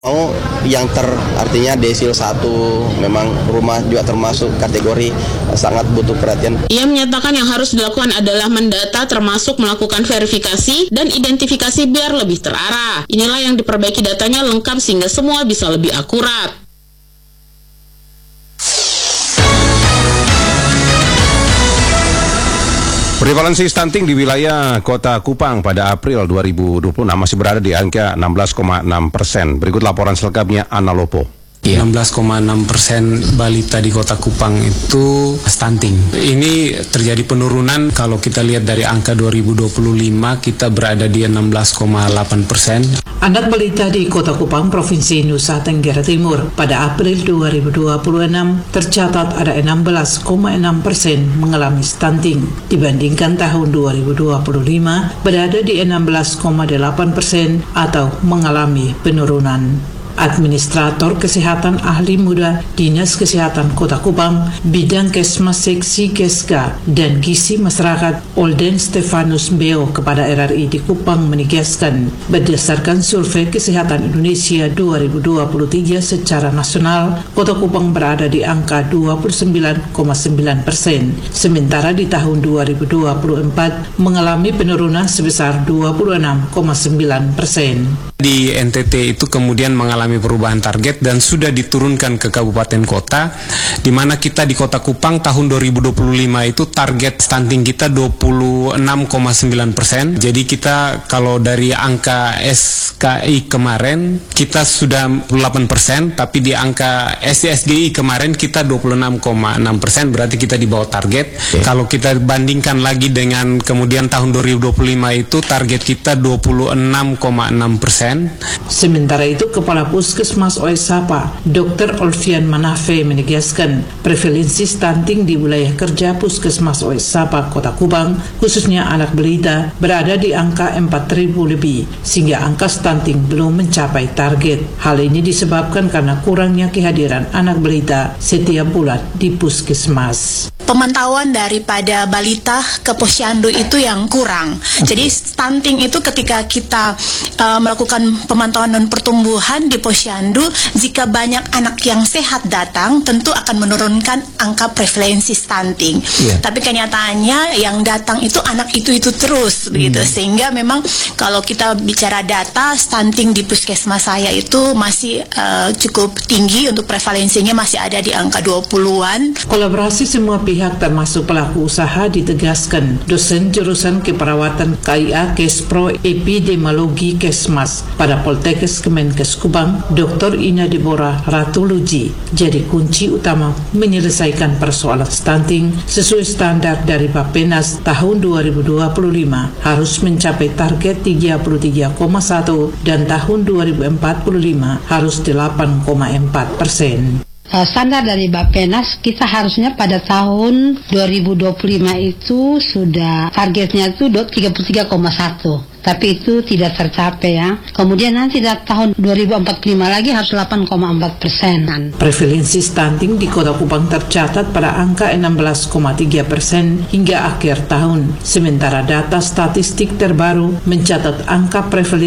Yang artinya desil 1 memang rumah juga termasuk kategori sangat butuh perhatian. Ia menyatakan yang harus dilakukan adalah mendata termasuk melakukan verifikasi dan identifikasi biar lebih terarah. Inilah yang diperbaiki datanya lengkap sehingga semua bisa lebih akurat. Prevalensi stunting di wilayah Kota Kupang pada April 2026 masih berada di angka 16,6%. Berikut laporan selengkapnya Ana Lopo. 16,6% balita di Kota Kupang itu stunting. Ini terjadi penurunan kalau kita lihat dari angka 2025 kita berada di 16,8%. Anak balita di Kota Kupang, Provinsi Nusa Tenggara Timur pada April 2026 tercatat ada 16,6% mengalami stunting dibandingkan tahun 2025 berada di 16,8% atau mengalami penurunan. Administrator Kesehatan Ahli Muda Dinas Kesehatan Kota Kupang, Bidang Kesmas Seksi Keska dan Gizi Masyarakat Olden Stefanus Beo kepada RRI di Kupang menegaskan, berdasarkan Survei Kesehatan Indonesia 2023 secara nasional, Kota Kupang berada di angka 29,9%, sementara di tahun 2024 mengalami penurunan sebesar 26,9%. Di NTT itu kemudian mengalami perubahan target dan sudah diturunkan ke kabupaten kota, di mana kita di Kota Kupang tahun 2025 itu target stunting kita 26,9%. Jadi kita kalau dari angka SKI kemarin kita sudah 8%, tapi di angka SDSGI kemarin kita 26,6%, berarti kita di bawah target. Kalau kita bandingkan lagi dengan kemudian tahun 2025 itu target kita 26,6%. Sementara itu, Kepala Puskesmas Oesapa, Dr. Olvian Manafe menegaskan prevalensi stunting di wilayah kerja Puskesmas Oesapa Kota Kupang, khususnya anak balita, berada di angka 4.000 lebih, sehingga angka stunting belum mencapai target. Hal ini disebabkan karena kurangnya kehadiran anak balita setiap bulan di Puskesmas. Pemantauan daripada balita ke posyandu itu yang kurang. Jadi stunting itu ketika kita melakukan pemantauan dan pertumbuhan di posyandu, jika banyak anak yang sehat datang, tentu akan menurunkan angka prevalensi stunting. Tapi kenyataannya yang datang itu anak itu terus, gitu. Sehingga memang kalau kita bicara data stunting di puskesmas saya itu masih cukup tinggi, untuk prevalensinya masih ada di angka 20-an. Kolaborasi semua pihak termasuk pelaku usaha ditegaskan. Dosen jurusan keperawatan KIA Kespro Epidemiologi Kesmas pada Poltekkes Kemenkes Kupang, Dr. Ina Deborah Ratuluji, jadi kunci utama menyelesaikan persoalan stunting sesuai standar dari Bappenas tahun 2025 harus mencapai target 33,1 dan tahun 2045 harus 8,4%. Standar dari Bappenas kita harusnya pada tahun 2025 itu sudah targetnya itu 33,1, tapi itu tidak tercapai ya. Kemudian nanti tahun 2045 lagi harus 8,4%. Prevalensi stunting di Kota Kupang tercatat pada angka 16,3% hingga akhir tahun. Sementara data statistik terbaru mencatat angka prevalensi